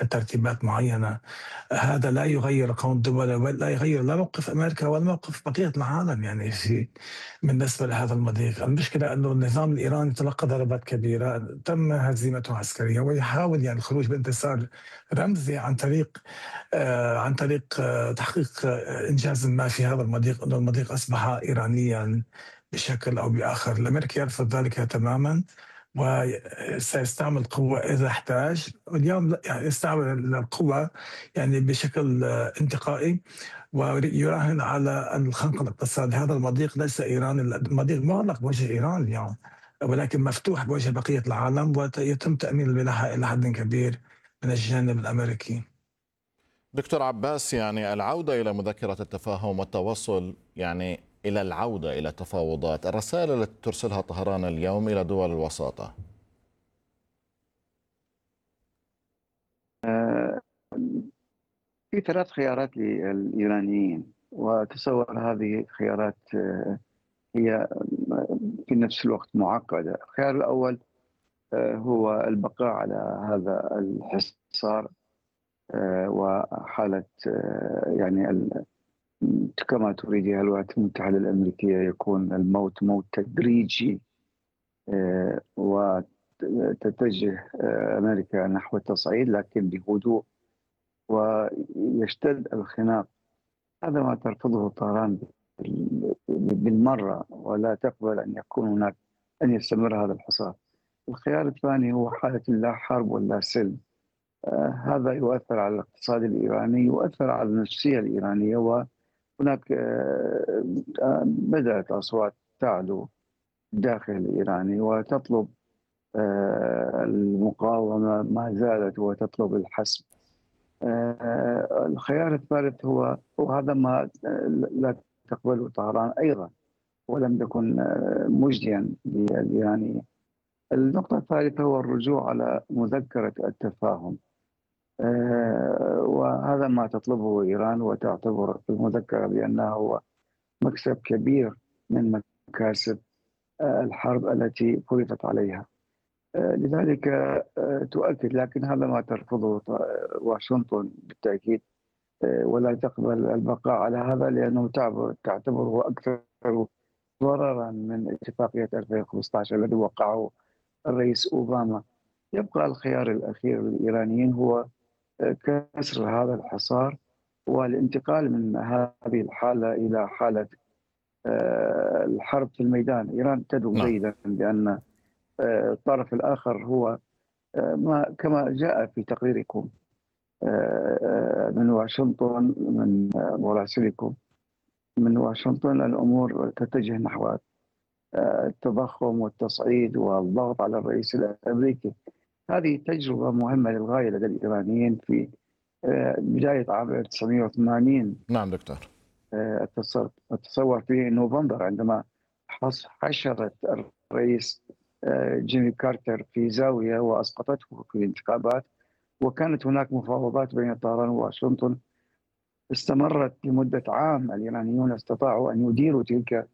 ترتيبات معينة. هذا لا يغير قوم الدول، ولا يغير لا موقف أمريكا ولا موقف بقية العالم يعني بالنسبة لهذا المضيق. المشكلة أنه النظام الإيراني تلقى ضربات كبيرة، تم هزيمته عسكريا، ويحاول يعني الخروج بانتصار رمزي عن طريق تحقيق إنجاز ما في هذا المضيق، أنه المضيق أصبح إيرانيا بشكل أو بآخر. الأمريكي يرفض ذلك تماما، وسيستعمل قوة إذا احتاج. اليوم يعني يستعمل القوة يعني بشكل انتقائي، ويراهن على الخنق الاقتصادي. هذا المضيق ليس إيران، المضيق مغلق بوجه إيران اليوم، ولكن مفتوح بوجه بقية العالم، ويتم تأمين الملاحة إلى حد كبير من الجانب الأمريكي. دكتور عباس، يعني العودة إلى مذكرة التفاهم والتوصل يعني إلى العودة إلى تفاوضات، الرسائل التي ترسلها طهران اليوم إلى دول الوساطة. في ثلاث خيارات للإيرانيين، وتصور هذه الخيارات هي في نفس الوقت معقدة. الخيار الأول هو البقاء على هذا الحصار وحالة يعني كما تريدها الولايات المتحدة الأمريكية، يكون الموت موت تدريجي وتتجه أمريكا نحو التصعيد لكن بهدوء، ويشتد الخناق. هذا ما ترفضه طهران بالمرة، ولا تقبل أن يكون هناك أن يستمر هذا الحصار. الخيار الثاني هو حالة لا حرب ولا سلم. هذا يؤثر على الاقتصاد الإيراني، يؤثر على النفسية الإيرانية، وهناك بدأت أصوات تعلو داخل الإيراني وتطلب المقاومة، ما زالت وتطلب الحسم. الخيار الثالث هو وهذا ما لا تقبله طهران أيضا، ولم يكن مجديا للإيرانيين. النقطة الثالثة هو الرجوع على مذكرة التفاهم، وهذا ما تطلبه إيران، وتعتبر المذكرة بأنها هو مكسب كبير من مكاسب الحرب التي فرضت عليها. لذلك تؤكد، لكن هذا ما ترفضه واشنطن بالتأكيد، ولا تقبل البقاء على هذا، لأنه تعتبره أكثر ضررا من اتفاقية 2015 الذي وقعه الرئيس أوباما. يبقى الخيار الأخير للإيرانيين هو كسر هذا الحصار والانتقال من هذه الحالة إلى حالة الحرب في الميدان. إيران تدعو جيدا بأن الطرف الآخر هو ما كما جاء في تقريركم من واشنطن، من مراسلكم من واشنطن، الأمور تتجه نحو التضخم والتصعيد والضغط على الرئيس الأمريكي. هذه تجربة مهمة للغاية لدى الإيرانيين في بداية عام 1980. نعم دكتور. أتصور في نوفمبر عندما حشرت الرئيس جيمي كارتر في زاوية وأسقطته في الانتخابات، وكانت هناك مفاوضات بين طهران وواشنطن استمرت لمدة عام. الإيرانيون استطاعوا أن يديروا تلك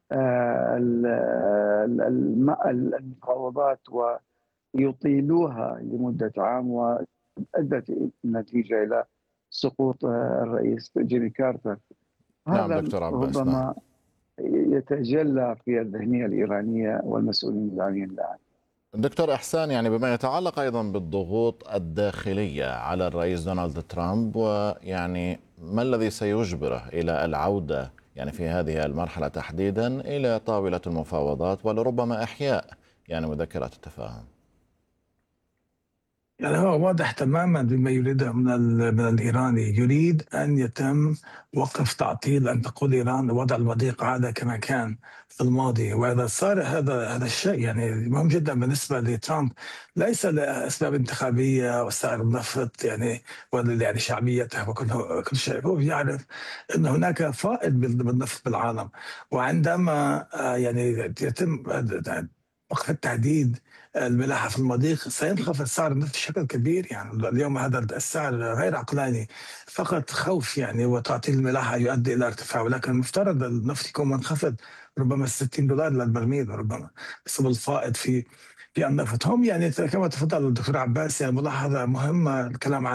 المفاوضات ويطيلوها لمدة عام، وأدت النتيجة إلى سقوط الرئيس جيمي كارتر. نعم هذا دكتور عباس. ربما يتجلى في الذهنية الإيرانية والمسؤولين الإيرانيين الآن. دكتور إحسان، يعني بما يتعلق أيضا بالضغوط الداخلية على الرئيس دونالد ترامب، ويعني ما الذي سيجبره إلى العودة يعني في هذه المرحلة تحديدا إلى طاولة المفاوضات ولربما إحياء يعني مذكرة التفاهم؟ يعني هو واضح تماما بما يريده من الإيراني. يريد أن يتم وقف تعطيل، أن تقول إيران وضع المضيق عاد كما كان في الماضي. وإذا صار هذا الشيء يعني مهم جدا بالنسبة لترامب، ليس لأسباب انتخابية وسائر النفط يعني يعني شعبيته كل شيء. هو يعرف أن هناك فائض بالنفط بالعالم، وعندما يعني يتم وقف التهديد الملاحة في المضيق سينخفض سعر النفط بشكل كبير. يعني اليوم هذا السعر غير عقلاني، فقط خوف يعني وتعطيل الملاحة يؤدي إلى ارتفاع، ولكن المفترض النفط يكون منخفض ربما $60 للبرميل ربما بسبب الفائض في النفط. هم يعني كما تفضل الدكتور عباس، يعني ملاحظة مهمة الكلام عن